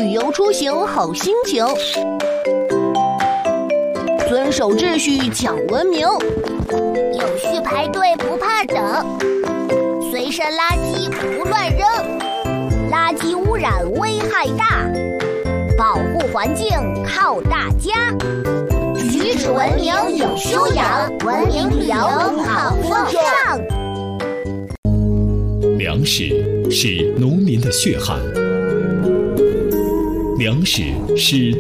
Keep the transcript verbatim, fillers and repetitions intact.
旅游出行好心情。遵守秩序讲文明， 有序排队不怕等，随身垃圾不乱扔，垃圾污染危害大，保护环境靠大家。举止文明有修养，文明旅游好风尚。 粮食是农民的血汗，粮食是